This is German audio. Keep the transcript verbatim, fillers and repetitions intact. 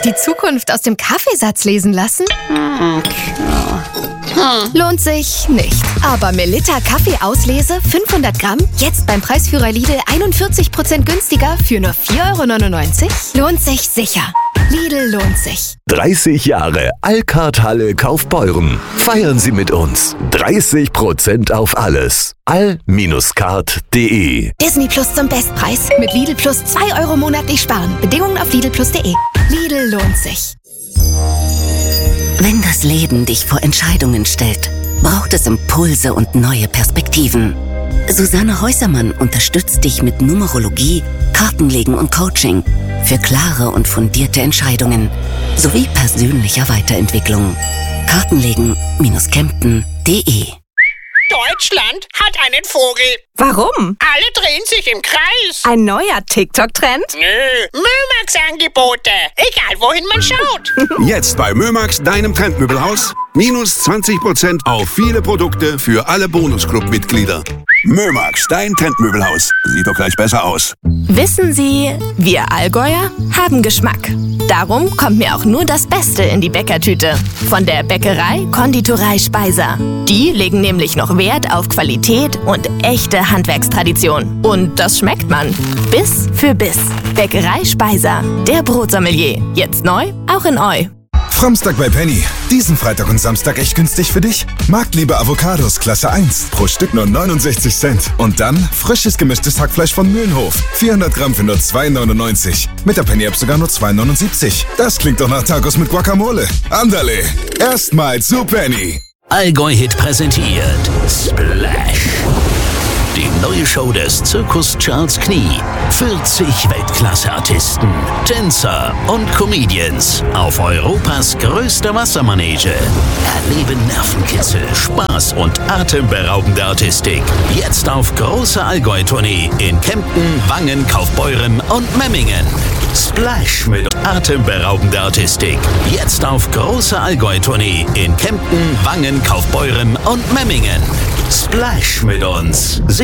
die Zukunft aus dem Kaffeesatz lesen lassen? Hm. Lohnt sich nicht. Aber Melitta Kaffeeauslese fünfhundert Gramm, jetzt beim Preisführer Lidl einundvierzig Prozent günstiger für nur vier Euro neunundneunzig? Lohnt sich sicher. Lidl lohnt sich. dreißig Jahre Alcard-Halle Kaufbeuren. Feiern Sie mit uns. dreißig Prozent auf alles. all card punkt de Disney Plus zum Bestpreis. Mit Lidl Plus zwei Euro monatlich sparen. Bedingungen auf lidl plus punkt de. Lidl lohnt sich. Wenn das Leben dich vor Entscheidungen stellt, braucht es Impulse und neue Perspektiven. Susanne Häusermann unterstützt dich mit Numerologie, Kartenlegen und Coaching für klare und fundierte Entscheidungen sowie persönlicher Weiterentwicklung. Kartenlegen Kempten punkt de. Deutschland hat einen Vogel. Warum? Alle drehen sich im Kreis. Ein neuer TikTok-Trend? Nö, Mömax-Angebote. Egal, wohin man schaut. Jetzt bei Mömax, deinem Trendmöbelhaus. Minus zwanzig Prozent auf viele Produkte für alle Bonusclub-Mitglieder. Mömax, dein Trendmöbelhaus. Sieht doch gleich besser aus. Wissen Sie, wir Allgäuer haben Geschmack. Darum kommt mir auch nur das Beste in die Bäckertüte. Von der Bäckerei Konditorei Speiser. Die legen nämlich noch Wert auf Qualität und echte Handwerkstradition. Und das schmeckt man. Biss für Biss. Bäckerei Speiser. Der Brotsommelier. Jetzt neu, auch in Eu. Framstag bei Penny. Diesen Freitag und Samstag echt günstig für dich? Marktliebe Avocados Klasse eins. Pro Stück nur neunundsechzig Cent. Und dann frisches gemischtes Hackfleisch von Mühlenhof. vierhundert Gramm für nur zwei neunundneunzig. Mit der Penny-App sogar nur zwei neunundsiebzig. Das klingt doch nach Tacos mit Guacamole. Andale. Erstmal zu Penny. Allgäu-Hit präsentiert Splash. Die neue Show des Zirkus Charles Knie. vierzig Weltklasse-Artisten, Tänzer und Comedians auf Europas größter Wassermanege. Erleben Nervenkitzel, Spaß und atemberaubende Artistik. Jetzt auf großer Allgäu-Tournee in Kempten, Wangen, Kaufbeuren und Memmingen. Splash mit atemberaubender Artistik. Jetzt auf großer Allgäu-Tournee in Kempten, Wangen, Kaufbeuren und Memmingen. Splash mit uns.